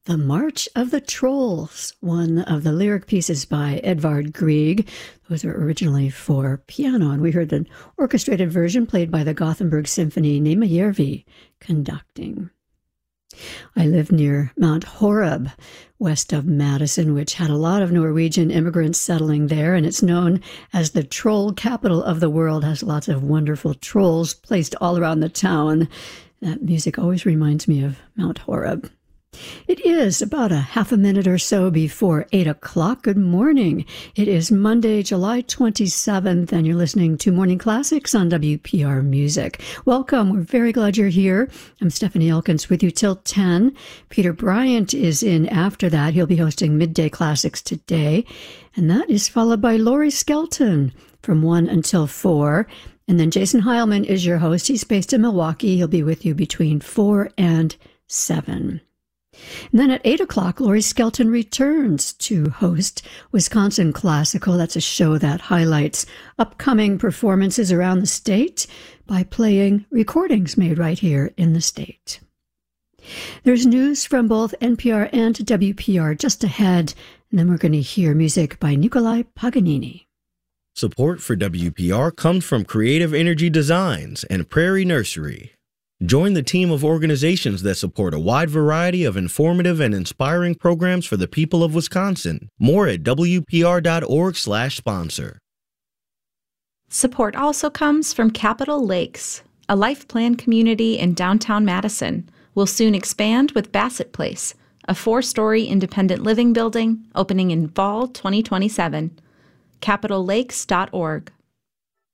The March of the Trolls, one of the lyric pieces by Edvard Grieg. Those were originally for piano, and we heard an orchestrated version played by the Gothenburg Symphony, Nema Järvi conducting. I live near Mount Horeb, west of Madison, which had a lot of Norwegian immigrants settling there, and it's known as the troll capital of the world, has lots of wonderful trolls placed all around the town. That music always reminds me of Mount Horeb. It is about a half a minute or so before 8 o'clock. Good morning. It is Monday, July 27th, and you're listening to Morning Classics on WPR Music. Welcome. We're very glad you're here. I'm Stephanie Elkins with you till 10. Peter Bryant is in after that. He'll be hosting Midday Classics today, and that is followed by Laurie Skelton from 1 until 4. And then Jason Heilman is your host. He's based in Milwaukee. He'll be with you between 4 and 7. And then at 8 o'clock, Laurie Skelton returns to host Wisconsin Classical. That's a show that highlights upcoming performances around the state by playing recordings made right here in the state. There's news from both NPR and WPR just ahead, and then we're going to hear music by Nikolai Paganini. Support for WPR comes from Creative Energy Designs and Prairie Nursery. Join the team of organizations that support a wide variety of informative and inspiring programs for the people of Wisconsin. More at WPR.org/sponsor. Support also comes from Capitol Lakes, a life plan community in downtown Madison. Will soon expand with Bassett Place, a 4-story independent living building opening in fall 2027. CapitolLakes.org.